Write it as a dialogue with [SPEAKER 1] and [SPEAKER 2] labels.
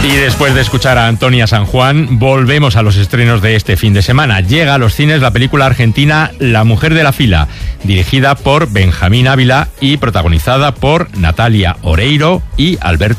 [SPEAKER 1] Y después de escuchar a Antonia San Juan, volvemos a los estrenos de este fin de semana. Llega a los cines la película argentina La mujer de la fila, dirigida por Benjamín Ávila y protagonizada por Natalia Oreiro y Alberto